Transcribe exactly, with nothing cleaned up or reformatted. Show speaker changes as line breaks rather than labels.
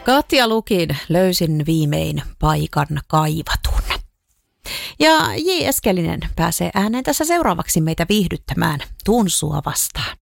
Katja lukin, löysin viimein paikan kaivatun. Ja J. Eskelinen pääsee ääneen tässä seuraavaksi meitä viihdyttämään Tuun sua vastaan.